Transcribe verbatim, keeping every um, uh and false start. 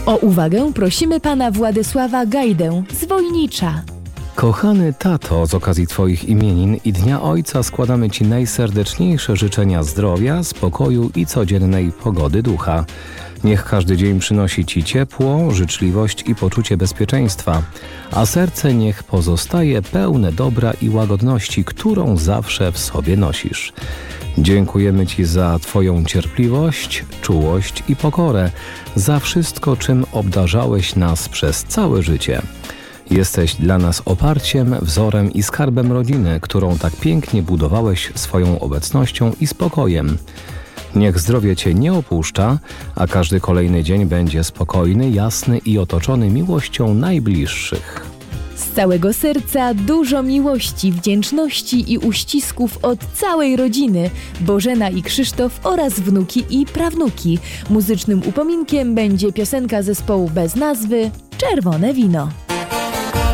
O uwagę prosimy pana Władysława Gajdę z Wojnicza. Kochany tato, z okazji Twoich imienin i Dnia Ojca składamy Ci najserdeczniejsze życzenia zdrowia, spokoju i codziennej pogody ducha. Niech każdy dzień przynosi Ci ciepło, życzliwość i poczucie bezpieczeństwa, a serce niech pozostaje pełne dobra i łagodności, którą zawsze w sobie nosisz. Dziękujemy Ci za Twoją cierpliwość, czułość i pokorę, za wszystko, czym obdarzałeś nas przez całe życie. Jesteś dla nas oparciem, wzorem i skarbem rodziny, którą tak pięknie budowałeś swoją obecnością i spokojem. Niech zdrowie Cię nie opuszcza, a każdy kolejny dzień będzie spokojny, jasny i otoczony miłością najbliższych. Z całego serca dużo miłości, wdzięczności i uścisków od całej rodziny, Bożena i Krzysztof oraz wnuki i prawnuki. Muzycznym upominkiem będzie piosenka zespołu bez nazwy „Czerwone wino”.